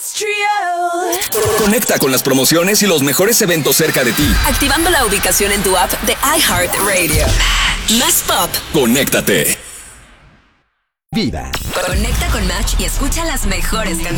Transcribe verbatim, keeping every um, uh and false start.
Conecta con las promociones y los mejores eventos cerca de ti. Activando la ubicación en tu app de iHeartRadio. Más pop. Conéctate. Vida. Conecta con Match y escucha las mejores canciones.